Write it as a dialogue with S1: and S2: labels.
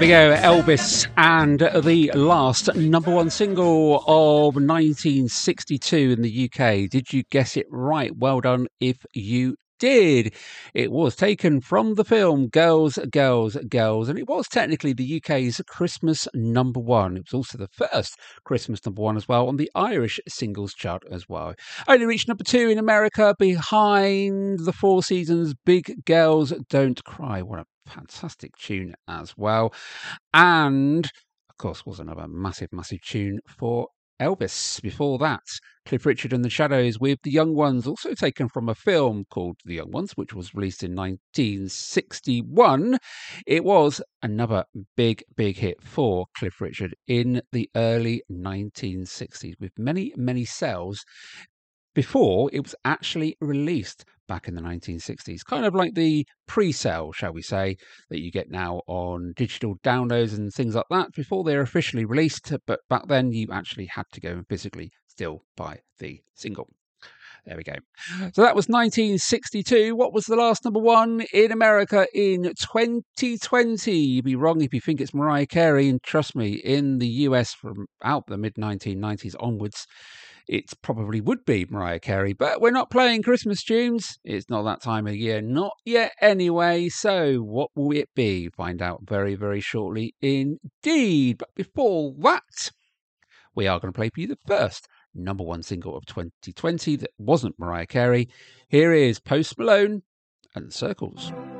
S1: we go, Elvis and the last number one single of 1962 in the UK. Did you guess it right? Well done if you did. It was taken from the film Girls, Girls, Girls, and it was technically the UK's Christmas number one. It was also the first Christmas number one as well on the Irish singles chart as well. Only reached number two in America behind the Four Seasons' Big Girls Don't Cry. What a fantastic tune as well. And, of course, was another massive, massive tune for Elvis. Before that, Cliff Richard and the Shadows with The Young Ones, also taken from a film called The Young Ones, which was released in 1961. It was another big, big hit for Cliff Richard in the early 1960s, with many, many sales before it was actually released back in the 1960s. Kind of like the pre-sale, shall we say, that you get now on digital downloads and things like that before they're officially released. But back then you actually had to go and physically still buy the single. There we go. So that was 1962. What was the last number one in America in 2020? You'd be wrong if you think it's Mariah Carey. And trust me, in the US from out the mid-1990s onwards, it probably would be Mariah Carey. But we're not playing Christmas tunes. It's not that time of year. Not yet anyway. So what will it be? Find out very, very shortly indeed. But before that, we are going to play for you the first number one single of 2020 that wasn't Mariah Carey. Here is Post Malone and Circles.